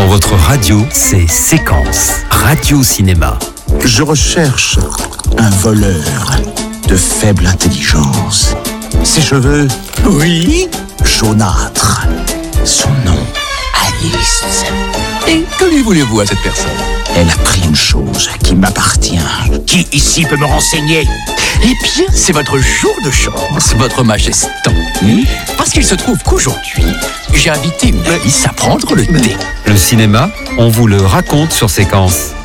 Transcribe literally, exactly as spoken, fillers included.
votre radio, c'est Séquence, Radio-Cinéma. Je recherche un voleur de faible intelligence. Ses cheveux, Oui. jaunâtres. Son nom, Alice. Et que lui voulez-vous à cette personne? Elle a pris une chose qui m'appartient. Qui ici peut me renseigner? Eh bien, c'est votre jour de chance, votre majesté. Hmm? Parce qu'il se trouve qu'aujourd'hui, j'ai invité Alice à prendre le thé. Le cinéma, on vous le raconte sur Séquence.